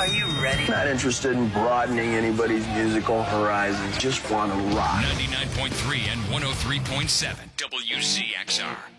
Are you ready? Not interested in broadening anybody's musical horizons. Just want to rock. 99.3 and 103.7 WCXR.